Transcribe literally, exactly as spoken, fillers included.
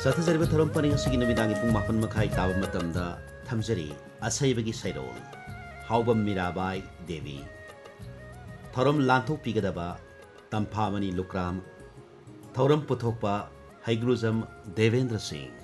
ꯆꯠꯊꯖꯔꯤꯕ ꯊꯧꯔꯝ ꯄꯔꯤꯡ ꯑꯁꯤꯒꯤ ꯅꯨꯃꯤꯗꯥꯡꯒꯤ ꯄꯨꯡ ꯃꯥꯄꯟ ꯃꯈꯥꯏ ꯇꯥꯕ ꯃꯇꯝꯗ ꯊꯝꯖꯔꯤ ꯑꯁꯩꯕꯒꯤ ꯁꯩꯔꯣꯜ ꯍꯥꯎꯕꯝ ꯃꯤꯔꯥꯕꯥꯏ ꯗꯦꯕꯤ ꯊꯧꯔꯝ ꯂꯥꯟꯊꯣꯛꯄꯤꯒꯗꯕ ꯇꯝꯐꯥꯃꯅꯤ ꯂꯨꯀ꯭ꯔꯥꯝ ꯊꯧꯔꯝ ꯄꯨꯊꯣꯛꯄ ꯍꯩꯒ꯭ꯔꯨꯖꯝ ꯗꯦꯕꯦꯟꯗ꯭ꯔ ꯁꯤꯡ